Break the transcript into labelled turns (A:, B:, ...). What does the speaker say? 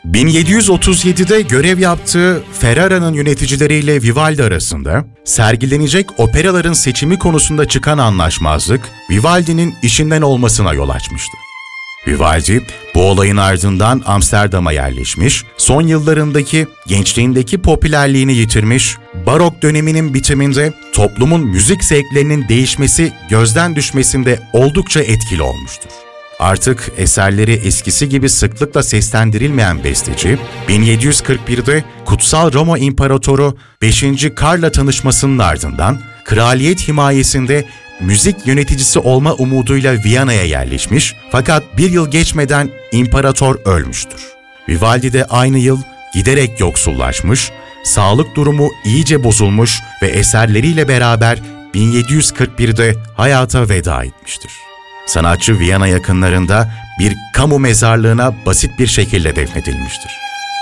A: 1737'de görev yaptığı Ferrara'nın yöneticileriyle Vivaldi arasında sergilenecek operaların seçimi konusunda çıkan anlaşmazlık Vivaldi'nin işinden olmasına yol açmıştı. Vivaldi bu olayın ardından Amsterdam'a yerleşmiş, son yıllarındaki gençliğindeki popülerliğini yitirmiş, barok döneminin bitiminde toplumun müzik zevklerinin değişmesi, gözden düşmesinde oldukça etkili olmuştur. Artık eserleri eskisi gibi sıklıkla seslendirilmeyen besteci, 1741'de Kutsal Roma İmparatoru 5. Karl'la tanışmasının ardından kraliyet himayesinde müzik yöneticisi olma umuduyla Viyana'ya yerleşmiş fakat bir yıl geçmeden imparator ölmüştür. Vivaldi de aynı yıl giderek yoksullaşmış, sağlık durumu iyice bozulmuş ve eserleriyle beraber 1741'de hayata veda etmiştir. Sanatçı Viyana yakınlarında bir kamu mezarlığına basit bir şekilde defnedilmiştir.